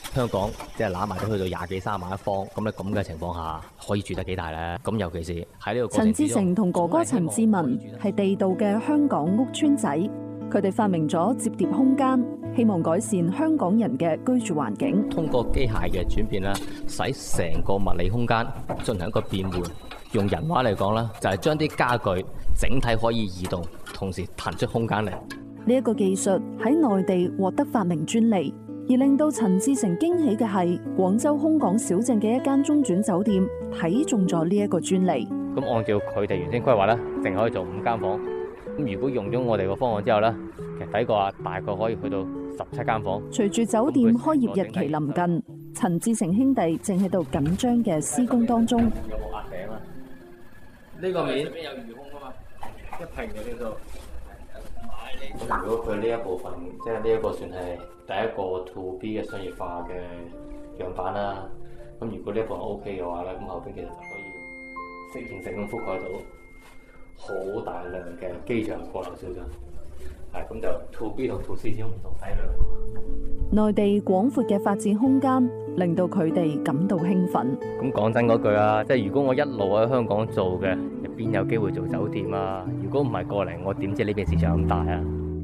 香港即係攬埋都去到20幾30萬一方，咁咧咁嘅情況下，可以住得幾大咧？咁尤其是喺呢個過程之中， 陳志成同哥哥陳志文係地道嘅香港屋邨仔，佢哋發明咗摺疊空間，希望改善香港人嘅居住環境。 通過機械嘅轉變啦，使成個物理空間進行一個變換。用人話嚟講啦，就係將啲家具整體可以移動，同時騰出空間嚟。 呢一個技術喺內地獲得發明專利，而令到陳志成驚喜嘅係廣州空港小鎮嘅一間中轉酒店睇中咗呢一個專利。 咁按照佢哋原先規劃咧，淨可以做5間房。咁如果用咗我哋個方案之後咧，其實睇過啊，大概可以去到17間房。 隨住酒店開業日期臨近，陳志成兄弟正喺度緊張嘅施工當中。 有冇壓頂啊？呢個面邊有魚空啊嘛，一平嘅呢度。咁如果佢呢一部分，即係呢一個算係第一個 to B 嘅商業化嘅樣板啦。咁如果呢一部分 OK 嘅話咧，咁後邊其實就可以適應性咁覆蓋到好大量嘅機場過流小鎮。係咁就 to B 同 to C 先唔同體量。 內地廣闊嘅發展空間令到佢哋感到興奮。 咁講真嗰句啊，即係如果我一路喺香港做嘅，邊有機會做酒店啊？如果唔係過嚟，我點知呢邊市場咁大啊？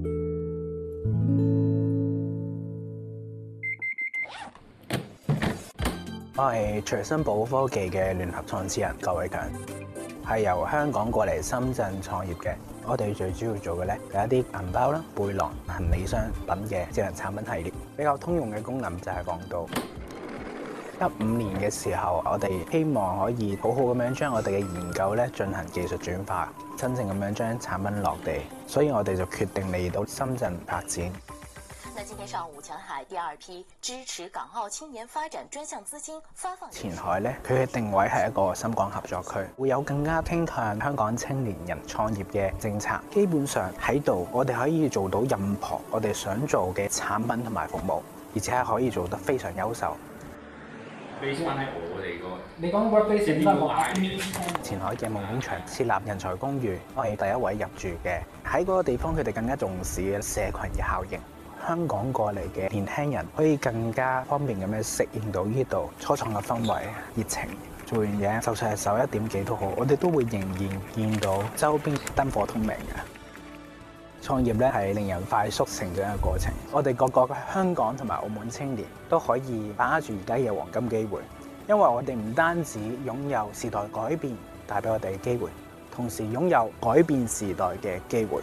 我係隨身寶科技嘅聯合創始人郭偉強，係由香港過嚟深圳創業嘅。我哋最主要做嘅咧有一啲銀包啦、背囊、行李箱等嘅智能產品系列。比較通用嘅功能就係講到15年嘅時候，我哋希望可以好好咁樣將我哋嘅研究咧進行技術轉化，真正咁樣將產品落地。所以我哋就決定嚟到深圳發展。 那今天上午，前海第2批支持港澳青年發展專項資金發放。 前海咧，佢嘅定位係一個深港合作區，會有更加傾向香港青年人創業嘅政策。基本上喺度，我哋可以做到任何我哋想做嘅產品同埋服務，而且係可以做得非常優秀。 你先喺我哋個，你講 workplace 邊個嗌？ 前海嘅夢工場設立人才公寓，我係第一位入住嘅。喺嗰個地方，佢哋更加重視嘅社群嘅效應。香港過嚟嘅年輕人可以更加方便咁樣適應到呢度初創嘅氛圍、熱情。做完嘢，就算係11點幾都好，我哋都會仍然見到周邊燈火通明嘅。創業咧係令人快速成長嘅過程。我哋各個嘅香港同埋澳門青年都可以把握住而家嘅黃金機會，因為我哋唔單止擁有時代改變帶俾我哋嘅機會，同時擁有改變時代嘅機會。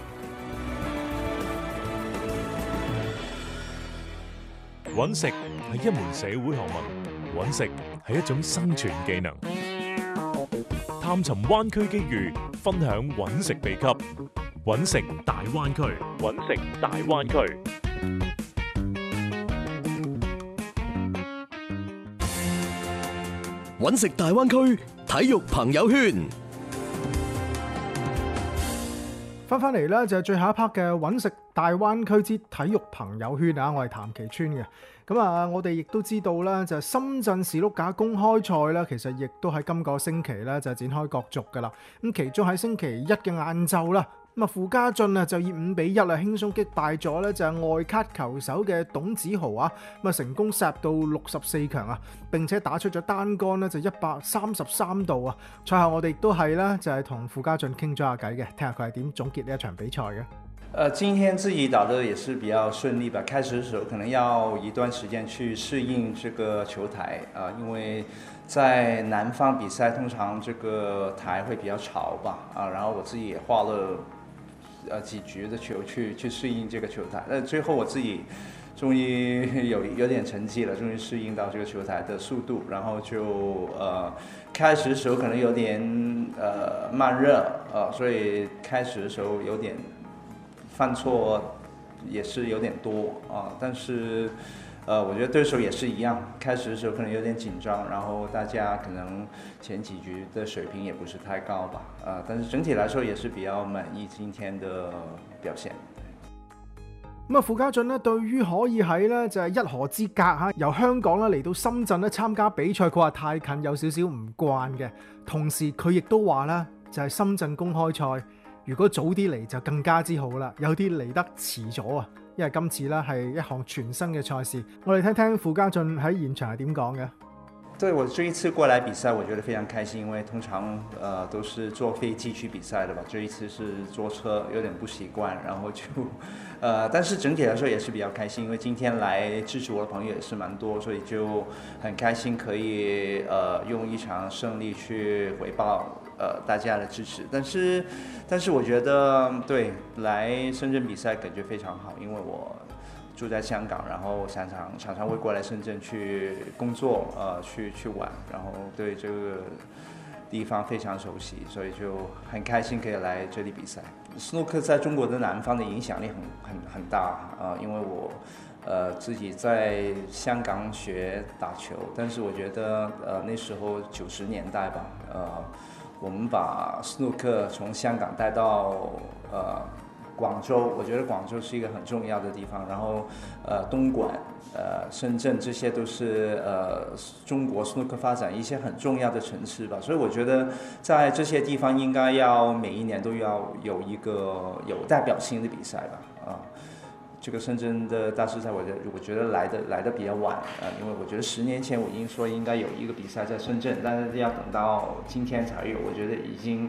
揾食係一門社會學問，揾食係一種生存技能。探尋灣區機遇，分享揾食秘笈。揾食大灣區，揾食大灣區。 揾食大灣區體育朋友圈。 翻嚟咧就係最後一 part 嘅揾食大灣區之體育朋友圈啊！我係譚其川嘅。咁啊，我哋亦都知道啦，就係深圳士碌架公開賽咧，其實亦都喺今個星期咧就展開角逐噶啦。咁其中喺星期一嘅晏晝啦，咁啊傅家俊啊就以5-1啊輕鬆擊敗咗咧就係外卡球手嘅董子豪啊，咁啊成功殺到64強啊，並且打出咗單杆咧就133度啊！賽後我哋亦都係啦，就係同傅家俊傾咗下偈嘅，聽下佢係點總結呢一場比賽嘅。 今天自己打得也是比較順利吧。開始的時候可能要一段時間去適應這個球台啊，因為在南方比賽通常這個台會比較潮吧啊，然後我自己也畫了幾局的球去適應這個球台。但最後我自己終於有點成績了，終於適應到這個球台的速度，然後就開始的時候可能有點慢熱所以開始的時候有點犯錯也是有點多但是我覺得對手也是一樣，開始的時候可能有點緊張，然後大家可能前幾局的水平也不是太高吧但是整體來說也是比較滿意今天的表現。 咁啊，傅家俊咧對於可以喺咧就係一河之隔嚇，由香港咧嚟到深圳咧參加比賽，佢話太近有少少唔慣嘅。同時佢亦都話啦，就係深圳公開賽，如果早啲嚟就更加之好啦，有啲嚟得遲咗啊， 因為今次咧係一項全新嘅賽事。我哋聽聽傅家俊喺現場係點講嘅。 对，我这一次过来比赛，我觉得非常开心，因为通常都是坐飞机去比赛的吧，这一次是坐车，有点不习惯，然后就但是整体来说也是比较开心，因为今天来支持我的朋友也是蛮多，所以就很开心可以用一场胜利去回报大家的支持。但是我觉得对来深圳比赛感觉非常好，因为我住在香港，然后常常会过来深圳去工作，去玩，然后对这个地方非常熟悉，所以就很开心可以来这里比赛。斯诺克在中国的南方的影响力很大，因为我自己在香港学打球，但是我觉得那时候90年代吧，我们把斯诺克从香港带到广州，我觉得广州是一个很重要的地方，然后东莞、深圳这些都是中国斯诺克发展一些很重要的城市吧，所以我觉得在这些地方应该要每一年都要有一个有代表性的比赛吧，这个深圳的大师赛，我觉得来的比较晚，因为我觉得10年前我已经说应该有一个比赛在深圳，但是要等到今天才有，我觉得已經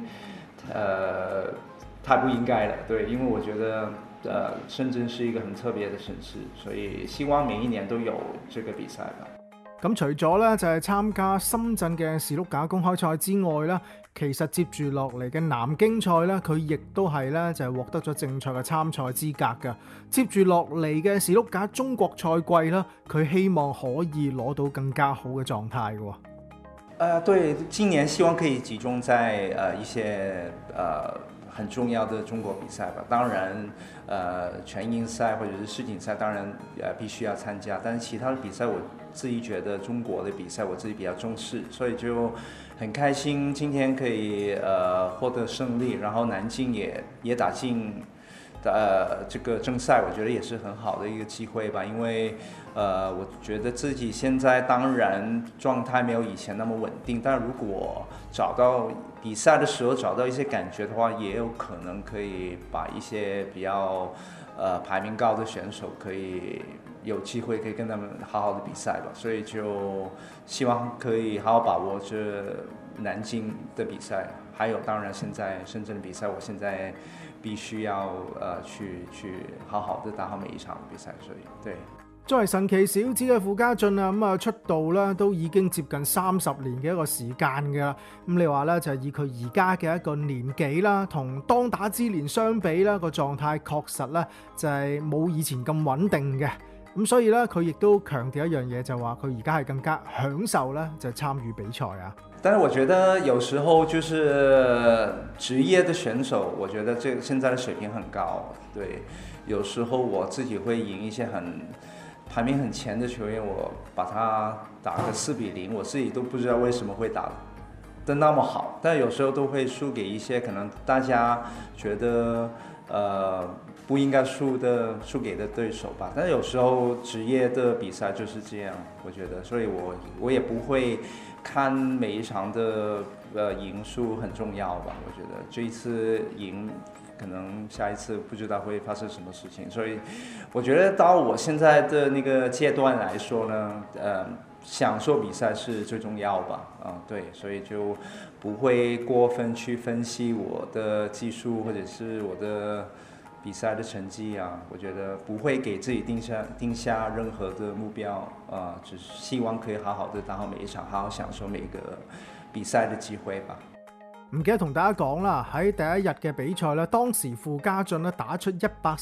太不應該了，對，因為我覺得深圳是一個很特別的城市，所以希望每一年都有這個比賽吧。 咁除咗咧就係參加深圳嘅士碌架公開賽之外咧，其實接住落嚟嘅南京賽咧，佢亦都係咧就係獲得咗正賽嘅參賽資格㗎。接住落嚟嘅士碌架中國賽季咧，佢希望可以攞到更加好嘅狀態㗎。 對，今年希望可以集中在一些很重要的中国比赛吧，当然，全英赛或者是世锦赛，当然必须要参加。但是其他的比赛，我自己觉得中国的比赛我自己比较重视，所以就很开心今天可以获得胜利，然后南京也打进这个正赛，我觉得也是很好的一个机会吧，因为我觉得自己现在当然状态没有以前那么稳定，但如果找到比赛的时候找到一些感觉的话，也有可能可以把一些比较排名高的选手可以有机会可以跟他们好好的比赛吧，所以就希望可以好好把握这南京的比赛，还有当然现在深圳的比赛，我现在必須要去好好的打好每一場比賽，所以對。 作為神奇小子嘅傅家俊啊，咁出道咧都已經接近30年嘅一個時間㗎啦。咁你話咧就係以佢而家嘅一個年紀啦，同當打之年相比啦，個狀態確實咧就係冇以前咁穩定嘅。咁所以咧佢亦都強調一樣嘢，就話佢而家係更加享受咧就參與比賽啊。 但是我覺得有時候就是職業的選手，我覺得這現在的水平很高。對，有時候我自己會贏一些排名很前的球員，我把他打個4-0，我自己都不知道為什麼會打得那麼好。但有時候都會輸給一些可能大家覺得不應該輸給的對手吧。但是有時候職業的比賽就是這樣，我覺得，所以我也不會看每一場的贏輸很重要吧。我覺得這一次贏，可能下一次不知道會發生什麼事情，所以我覺得到我現在的那個階段來說呢，享受比賽是最重要吧，對，所以就不會過分去分析我的技術或者是我的比賽的成績啊，我覺得不會給自己定下任何的目標，只希望可以好好的打好每一場，好好享受每個比賽的機會吧。 唔記得同大家講啦，喺第一日嘅比賽咧，當時傅家俊咧打出139